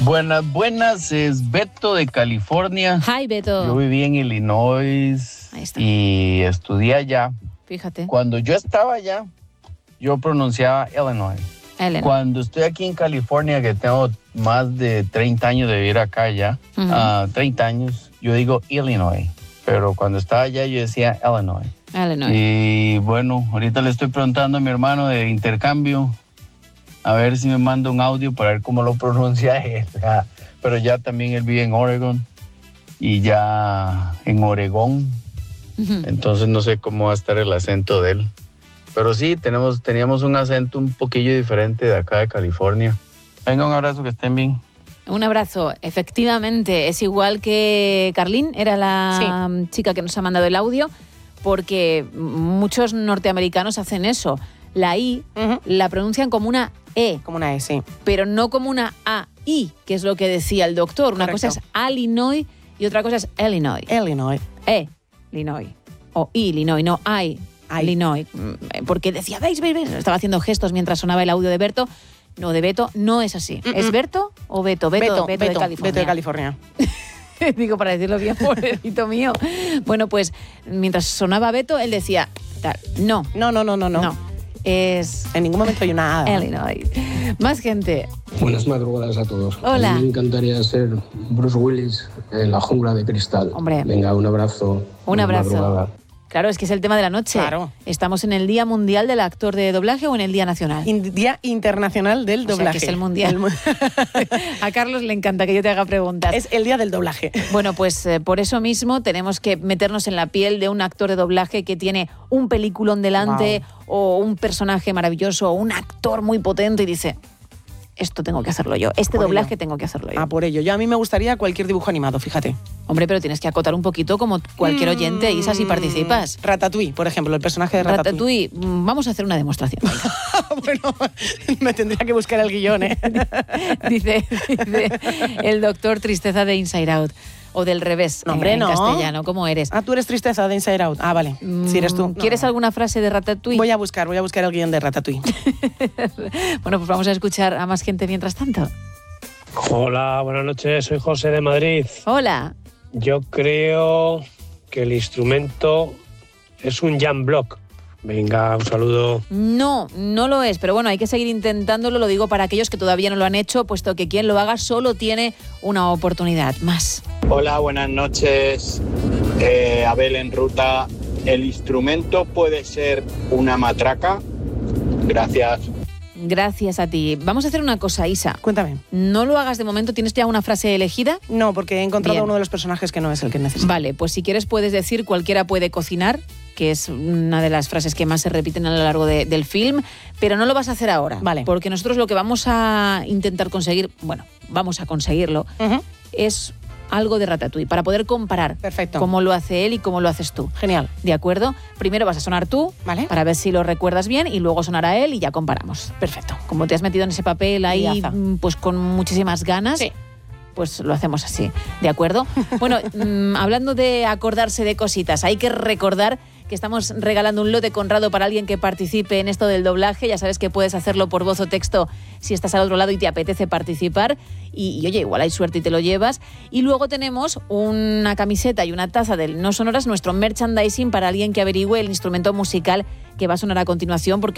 Buenas, es Beto de California. Hi, Beto. Yo viví en Illinois y estudié allá. Fíjate. Cuando yo estaba allá, yo pronunciaba Illinois. Cuando estoy aquí en California, que tengo más de 30 años de vivir acá ya, 30 años, yo digo Illinois. Pero cuando estaba allá, yo decía Illinois. Y bueno, ahorita le estoy preguntando a mi hermano de intercambio, a ver si me manda un audio para ver cómo lo pronuncia él. Pero ya también él vive en Oregon y ya en Oregón. Entonces no sé cómo va a estar el acento de él. Pero sí, teníamos un acento un poquillo diferente de acá de California. Venga, un abrazo, que estén bien. Un abrazo. Efectivamente, es igual que Carlín, era la chica que nos ha mandado el audio, porque muchos norteamericanos hacen eso. La I la pronuncian como una E. Como una E, sí. Pero no como una A-I, que es lo que decía el doctor. Una cosa es Illinois y otra cosa es Illinois. Illinois. O Illinois, no Illinois. Porque decía, ¿veis? Estaba haciendo gestos mientras sonaba el audio de Berto. No, de Beto no es así. ¿Es Berto o Beto? Beto de California. Beto de California. Digo, para decirlo bien, pobrecito mío. Bueno, pues mientras sonaba Beto, él decía, no. Es... En ningún momento hay una A. Illinois. Más gente. Buenas madrugadas a todos. Hola. A mí me encantaría ser Bruce Willis en La jungla de cristal. Hombre. Venga, un abrazo. Un abrazo. Madrugada. Claro, es que es el tema de la noche. Claro. ¿Estamos en el Día Mundial del Actor de Doblaje o en el Día Nacional? Día Internacional del Doblaje. O sea, que es el Mundial. A Carlos le encanta que yo te haga preguntas. Es el Día del Doblaje. Bueno, pues por eso mismo tenemos que meternos en la piel de un actor de doblaje que tiene un peliculón delante o un personaje maravilloso o un actor muy potente y dice... Esto tengo que hacerlo yo. Doblaje tengo que hacerlo yo. Por ello. A mí me gustaría cualquier dibujo animado, fíjate. Hombre, pero tienes que acotar un poquito como cualquier oyente, Isa, si participas. Ratatouille, por ejemplo, el personaje de Ratatouille. Vamos a hacer una demostración. Bueno, me tendría que buscar el guión, ¿eh? dice el doctor Tristeza de Inside Out. O del revés, en castellano, ¿cómo eres? Tú eres Tristeza de Inside Out. Vale, si eres tú. ¿Quieres alguna frase de Ratatouille? Voy a buscar el guión de Ratatouille. Bueno, pues vamos a escuchar a más gente mientras tanto. Hola, buenas noches, soy José de Madrid. Hola. Yo creo que el instrumento es un jam block. Venga, un saludo. No lo es, pero bueno, hay que seguir intentándolo, lo digo para aquellos que todavía no lo han hecho, puesto que quien lo haga solo tiene una oportunidad más. Hola, buenas noches. Abel en ruta. ¿El instrumento puede ser una matraca? Gracias. Gracias a ti. Vamos a hacer una cosa, Isa. Cuéntame. No lo hagas de momento. ¿Tienes ya una frase elegida? No, porque he encontrado uno de los personajes que no es el que necesito. Vale, pues si quieres puedes decir cualquiera puede cocinar, que es una de las frases que más se repiten a lo largo del film, pero no lo vas a hacer ahora. Vale. Porque nosotros lo que vamos a intentar conseguir, vamos a conseguirlo, es algo de Ratatouille, para poder comparar cómo lo hace él y cómo lo haces tú. Genial. ¿De acuerdo? Primero vas a sonar tú, ¿vale? Para ver si lo recuerdas bien, y luego sonará él y ya comparamos. Perfecto. Como te has metido en ese papel ahí, pues con muchísimas ganas, pues lo hacemos así. ¿De acuerdo? Bueno, hablando de acordarse de cositas, hay que recordar que estamos regalando un lote Conrado para alguien que participe en esto del doblaje. Ya sabes que puedes hacerlo por voz o texto si estás al otro lado y te apetece participar. Y oye, igual hay suerte y te lo llevas. Y luego tenemos una camiseta y una taza del No Sonoras, nuestro merchandising para alguien que averigüe el instrumento musical que va a sonar a continuación, porque